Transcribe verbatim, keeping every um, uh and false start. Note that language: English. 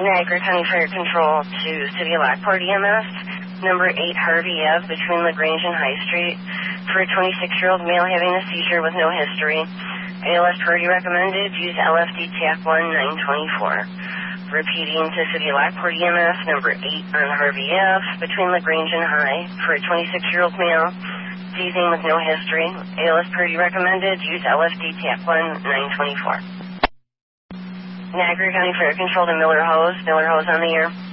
Niagara County Fire Control to City of Lockport E M S, number eight Harvey Ave between LaGrange and High Street, for a twenty-six-year-old male having a seizure with no history. A L S priority recommended, use L F D T A C one nine twenty-four. Repeating to City of Lockport E M S, number eight on Harvey Ave between LaGrange and High, for a twenty-six-year-old male seizing with no history. A L S priority recommended, use L F D T A C one nine twenty-four. Niagara County Fire Control to Miller Hose. Miller Hose on the air.